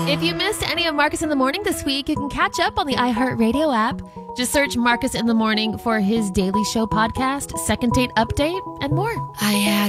If you missed any of Marcus in the Morning this week, you can catch up on the iHeartRadio app. Just search Marcus in the Morning for his Daily Show podcast, Second Date Update, and more. I had